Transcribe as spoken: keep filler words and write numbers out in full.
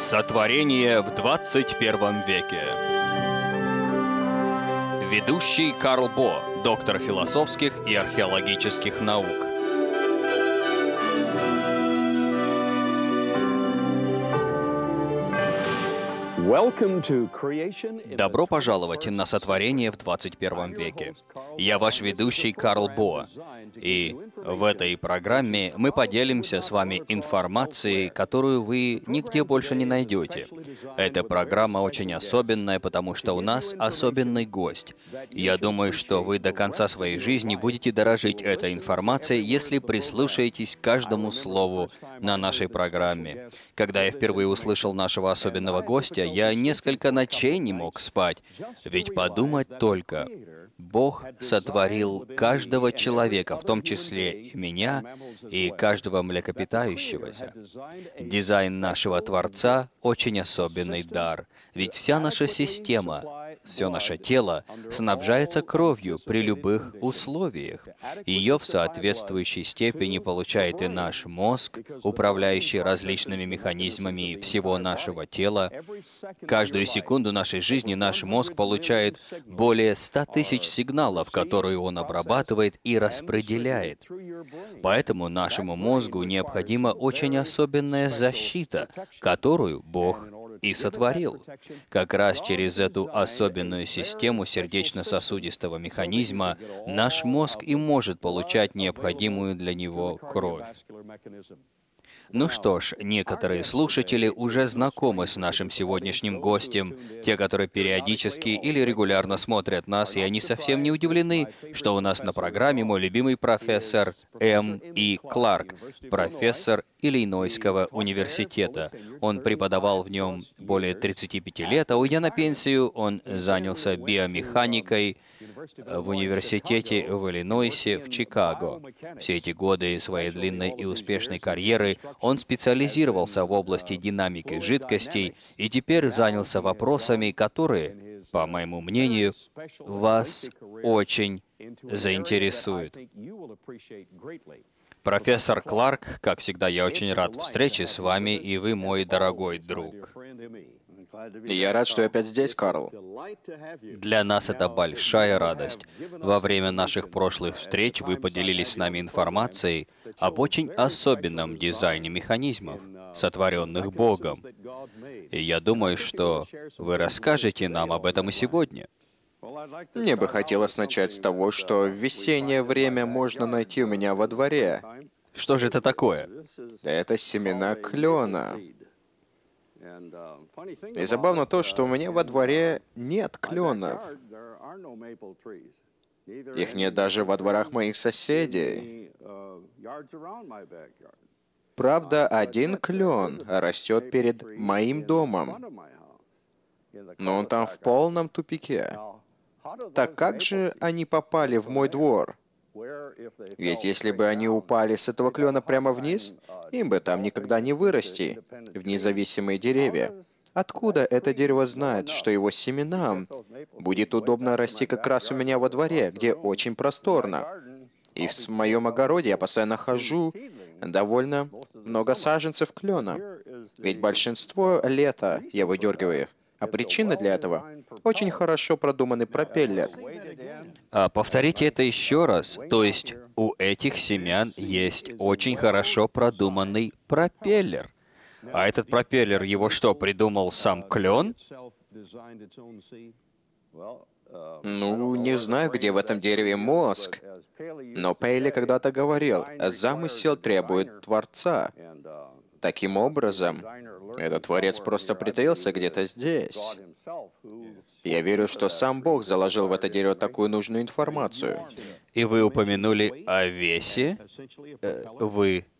Сотворение в двадцать первом веке. Ведущий Карл Бо, доктор философских и археологических наук. Добро пожаловать на Сотворение в двадцать первом веке. Я ваш ведущий Карл Бо, и в этой программе мы поделимся с вами информацией, которую вы нигде больше не найдете. Эта программа очень особенная, потому что у нас особенный гость. Я думаю, что вы до конца своей жизни будете дорожить этой информацией, если прислушаетесь к каждому слову на нашей программе. Когда я впервые услышал нашего особенного гостя, я несколько ночей не мог спать, ведь подумать только, Бог сотворил каждого человека, в том числе и меня, и каждого млекопитающегося. Дизайн нашего Творца — очень особенный дар, ведь вся наша система, все наше тело снабжается кровью при любых условиях. Ее в соответствующей степени получает и наш мозг, управляющий различными механизмами всего нашего тела. Каждую секунду нашей жизни наш мозг получает более ста тысяч сигналов, которые он обрабатывает и распределяет. Поэтому нашему мозгу необходима очень особенная защита, которую Бог и сотворил. Как раз через эту особенную систему сердечно-сосудистого механизма наш мозг и может получать необходимую для него кровь. Ну что ж, некоторые слушатели уже знакомы с нашим сегодняшним гостем, те, которые периодически или регулярно смотрят нас, и они совсем не удивлены, что у нас на программе мой любимый профессор М. И. Кларк, профессор Иллинойского университета. Он преподавал в нем более тридцати пяти лет, а уйдя на пенсию, он занялся биомеханикой в университете в Иллинойсе в Чикаго. Все эти годы своей длинной и успешной карьеры он специализировался в области динамики жидкостей и теперь занялся вопросами, которые, по моему мнению, вас очень заинтересуют. Профессор Кларк, как всегда, я очень рад встрече с вами, и вы мой дорогой друг. Я рад, что я опять здесь, Карл. Для нас это большая радость. Во время наших прошлых встреч вы поделились с нами информацией об очень особенном дизайне механизмов, сотворенных Богом. И я думаю, что вы расскажете нам об этом и сегодня. Мне бы хотелось начать с того, что в весеннее время можно найти у меня во дворе. Что же это такое? Это семена клена. И забавно то, что у меня во дворе нет кленов. Их нет даже во дворах моих соседей. Правда, один клен растет перед моим домом, но он там в полном тупике. Так как же они попали в мой двор? Ведь если бы они упали с этого клена прямо вниз, им бы там никогда не вырасти в независимые деревья. Откуда это дерево знает, что его семенам будет удобно расти как раз у меня во дворе, где очень просторно? И в моем огороде я постоянно хожу довольно много саженцев клена. Ведь большинство лета я выдергиваю их. А причина для этого — очень хорошо продуманный пропеллер. А повторите это еще раз. То есть у этих семян есть очень хорошо продуманный пропеллер. А этот пропеллер, его что, придумал сам клен? Ну, не знаю, где в этом дереве мозг. Но Пейли когда-то говорил, замысел требует Творца. Таким образом, этот Творец просто притаился где-то здесь. Я верю, что сам Бог заложил в это дерево такую нужную информацию. И вы упомянули о весе. Э, Вы